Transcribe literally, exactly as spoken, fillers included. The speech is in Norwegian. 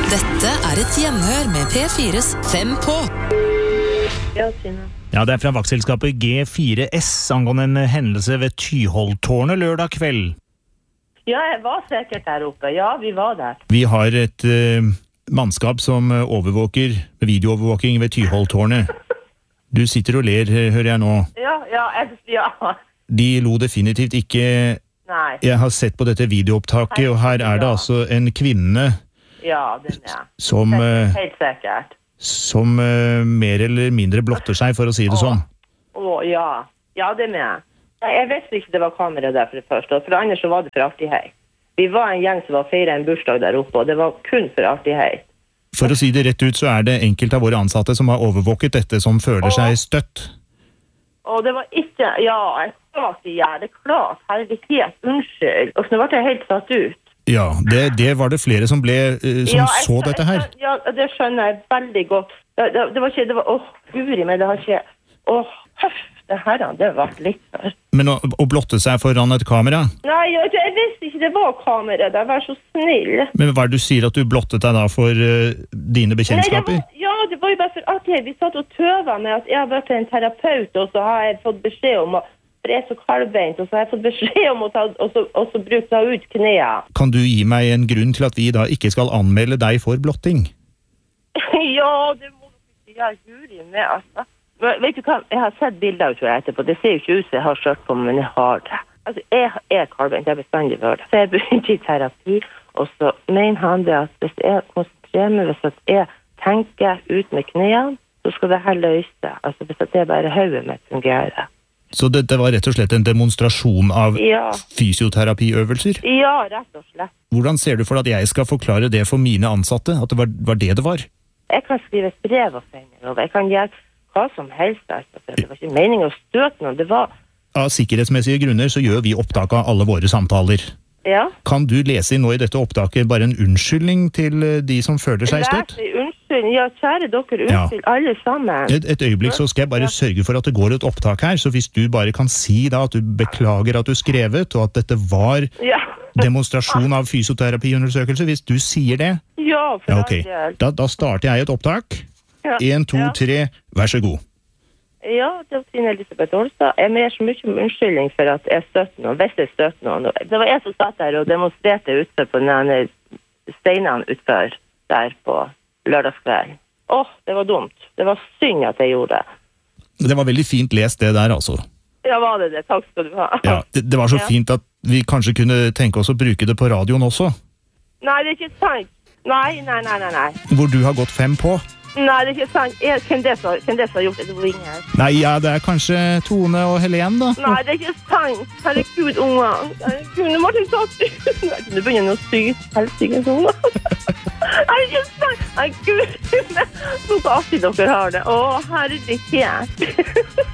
Dette er et gjenhør med P fires Fem på. Ja, Tina. Ja, det er fra vaktselskapet G fire S angående en hendelse ved Tyholttårnet lørdag kveld. Ja, jeg var sikkert der oppe. Ja, vi var der. Vi har et uh, mannskap som overvåker, videoovervåking ved Tyholttårnet. Du sitter og ler, hører jeg nå. Ja, ja, jeg, ja. De lo definitivt ikke. Nei. Jeg har sett på dette videoopptaket, og her er det altså en kvinne ja, den er. som, uh, helt sikkert. som uh, mer eller mindre blotter seg, for å si det sånn. Å, ja. Ja, det er med. Jeg visste ikke det var kamera der for det første, og for det andre så var det for artighet. Vi var en gjeng som var feiret en bursdag der oppe, og det var kun for artighet. For å si det rett ut, så er det enkelte av våre ansatte som har overvåket dette, som føler seg støtt. Og det var ikke, ja, jeg sa at ja, det er klart, herlighet, unnskyld. Og så ble jeg helt satt ut. Ja, det, det var det flere som ble, uh, som ja, så dette her. Ja, det skjønner jeg veldig godt. Det, det, det var ikke, det var, åh, guri, men det har ikke, åh, høff, det her, det var litt for. Men å, å blotte seg foran et kamera? Nei, jeg, jeg visste ikke det var kamera, det var så snill. Men hva er det du sier at du blottet deg da for uh, dine bekjentskaper? Nei, det var, ja, det var jo bare for at vi satt og tøva med at jeg har vært en terapeut, og så har jeg fått beskjed om å for jeg er så kalvbeint, og så har jeg fått beskjed om å ta, og så, og så bruke ta ut knea. Kan du gi meg en grunn til at vi da ikke skal anmelde deg for blotting? Ja, det må du ikke gjøre, Guri, med, altså. Vet du hva, jeg har sett bilder ut etterpå. Det ser jo ikke ut som jeg har skjørt på, men jeg har det. Altså, jeg er kalvbeint, jeg er bestandig for det. Så jeg begynte i terapi, og så mener han det at hvis jeg konsentrerer meg, hvis jeg tenker ut med knæene, så skal det her løse. Altså, hvis det bare hodet mitt fungerer. Så dette var rett og slett en demonstrasjon av ja. fysioterapiøvelser? Ja, rett og slett. Hvordan ser du for at jeg skal forklare det for mine ansatte, at det var, var det det var? Jeg kan skrive et brev og sende over. Jeg kan gjøre hva som helst. Altså. Det var ikke meningen å støte noen. Det var... Av sikkerhetsmessige grunner så gjør vi opptak av alle våre samtaler. Ja. Kan du lese inn nå i dette opptaket bare en unnskyldning til de som føler seg støtt? Lese unnskyldning? Ja, kjære dere, unnskyld, ja. Alle sammen. Et, et øyeblikk så skal jeg bare sørge for at det går et opptak her, så hvis du bare kan si da at du beklager at du skrevet, og at dette var ja. demonstrasjon av fysioterapiundersøkelse, hvis du sier det? Ja, for ja, okay. da, da starter jeg et opptak. Ja. En, to, ja. tre, vær så god. Ja, det var Trine Elisabeth Olstad. Jeg mener så mye om unnskyldning for at jeg støtte noen, hvis jeg støtte noen. Det var jeg som satt der og demonstrerte ute på denne steinene utfor der på lørdagskveld. Åh, det var dumt. Det var synd at jeg gjorde det. Det var veldig fint lest det der, altså. Ja, var det det? Takk skal du ha. Ja, det, det var så ja. fint at vi kanskje kunne tenke oss å bruke det på radioen også. Nei, det er ikke sant. Nei, nei, nei, nei, nei. Hvor du har gått fem på. Nei, det er ikke sant. Jeg, hvem det som har gjort det? Det her? Nei, ja, det er kanskje Tone og Helen, da. Nei, det er ikke sant. Herregud, unger. Herregud, nå måtte jeg ta ut. Nå begynner jeg å syke. Helsigens unger. Det er ikke sant. Herregud, så artig dere har det. Å, herregud.